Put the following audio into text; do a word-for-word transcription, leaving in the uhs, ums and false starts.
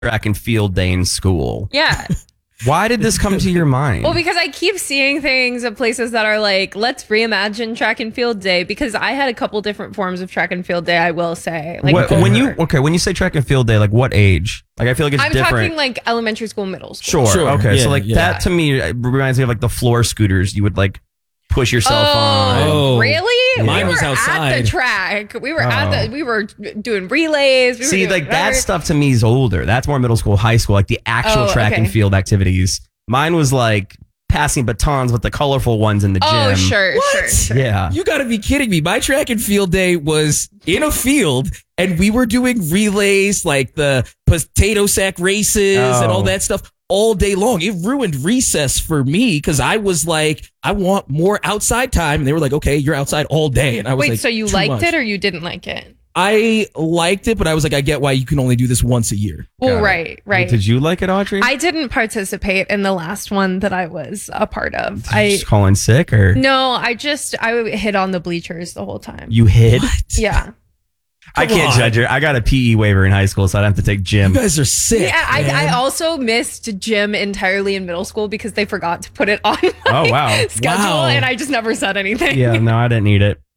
track and field day in school. Yeah. Why did this come to your mind? Well, because I keep seeing things at places that are like, let's reimagine track and field day, because I had a couple different forms of track and field day, I will say. Like what, when you okay, when you say track and field day, like what age? Like I feel like it's I'm different. talking like elementary school, middle school. Sure. Sure. Okay. Yeah, so like yeah. that to me reminds me of like the floor scooters you would like push yourself Oh, on. Oh. really? Mine we was were at outside. the track. We were Oh. at the. We were doing relays. We were See, doing like that whatever. stuff to me is older. That's more middle school, high school, like the actual Oh, track and okay. field activities. Mine was like passing batons with the colorful ones in the gym. Oh, sure, What? sure, sure. Yeah. You got to be kidding me. My track and field day was in a field and we were doing relays like the potato sack races Oh. and all that stuff all day long. It ruined recess for me because I was like, I want more outside time. And they were like, okay, you're outside all day. And I was Wait, like, so you too liked much. it or you didn't like it? I liked it, but I was like, I get why you can only do this once a year. Well, Got it. right, right. Did you like it, Audrey? I didn't participate in the last one that I was a part of. Did you I just call in sick or no, I just I hid on the bleachers the whole time. you hid? Yeah. I Come can't on. judge her. I got a P E waiver in high school, so I'd have to take You gym. guys are sick. Yeah, I, man. I also missed gym entirely in middle school because they forgot to put it on my Oh, wow. schedule, Wow. and I just never said anything. Yeah, no, I didn't need it.